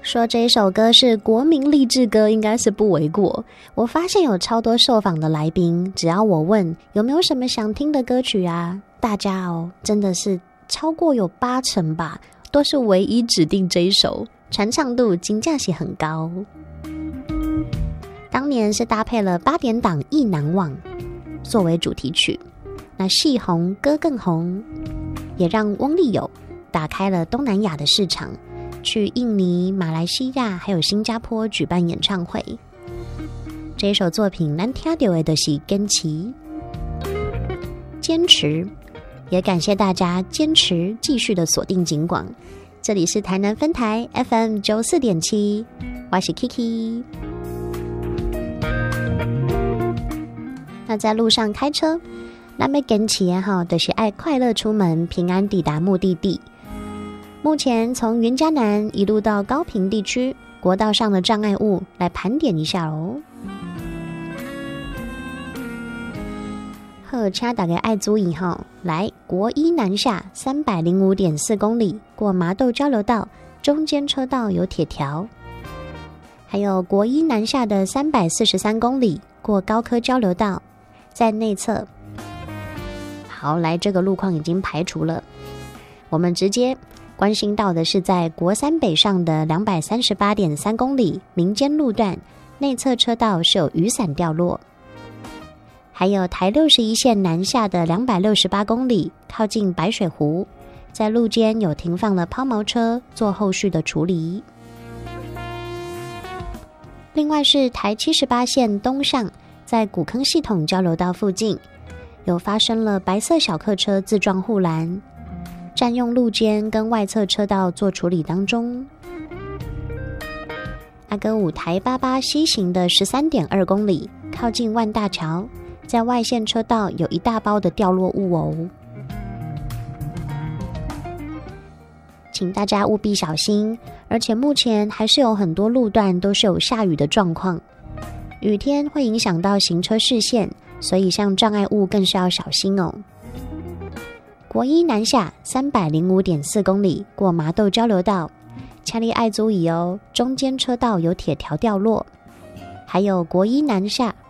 说这一首歌是国民励志歌应该是不为过。我发现有超多受访的来宾，只要我问有没有什么想听的歌曲啊，大家真的是超过有80%吧，都是唯一指定这一首，传唱度真的是很高。当年是搭配了8点档《意难忘》作为主题曲，那戏红歌更红，也让翁立友打开了东南亚的市场，去印尼、马来西亚还有新加坡举办演唱会。这一首作品咱听到的就是坚持，也感谢大家坚持继续的锁定警广。这里是台南分台 FM 94.7，我是 Kiki。那在路上开车，咱要坚持就是爱快乐出门，平安抵达目的地。目前从云嘉南一路到高屏地区，国道上的障碍物来盘点一下哦。好，请大家爱注意来国一南下305.4公里，过麻豆交流道，中间车道有铁条。还有国一南下的343公里，过高科交流道，在内侧。好，来这个路况已经排除了，我们直接关心到的是在国三北上的238.3公里民间路段，内侧车道是有雨伞掉落。还有台61线南下的268公里，靠近白水湖，在路肩有停放了抛锚车做后续的处理。另外是台78线东上，在古坑系统交流道附近，有发生了白色小客车自撞护栏，占用路肩跟外侧车道做处理当中。阿哥五台88西行的13.2公里，靠近万大桥，在外线车道有一大包的掉落物哦，请大家务必小心。而且目前还是有很多路段都是有下雨的状况，雨天会影响到行车视线，所以像障碍物更是要小心哦。国一南下305.4公里，过麻豆交流道，请你爱注意哦，中间车道有铁条掉落。还有国一南下